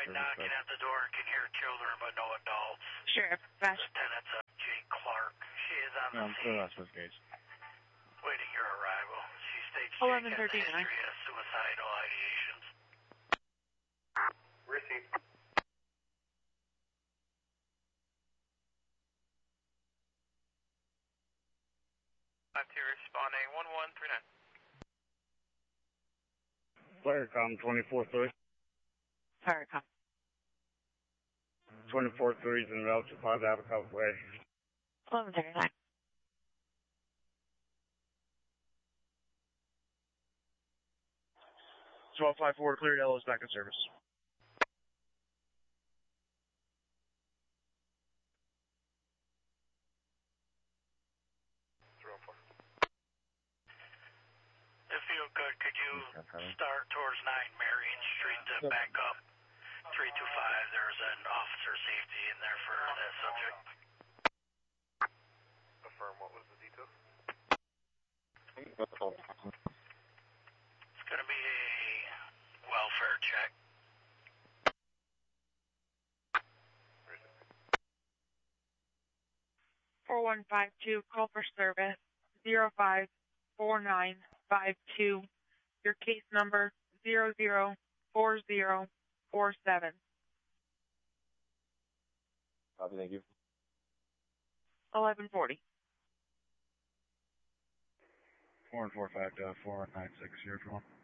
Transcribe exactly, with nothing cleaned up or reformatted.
man knocking at the door can hear children but no adults. Sure, fast. Lieutenant uh, Jay Clark. She is on the No, I'm scene. clear last with Gage. Waiting your arrival. She states Jake eleven has a thirty-nine. history of suicidal ideations. Receive. five two responding one one three nine. Firecom twenty-four three. Firecom. twenty-four three is en route to Five Abercrombie Way. eleven thirty-nine. twelve five four cleared, L is back in service. If you could, could you start towards nine Marion Street to back up? three two five, there's an officer safety in there for that subject. Affirm, what was the detail? It's going to be a welfare check. four one five two, call for service, zero five four nine five two. Your case number, zero zero four zero four seven. Copy, thank you. eleven forty. four and four five to four one nine six here, everyone.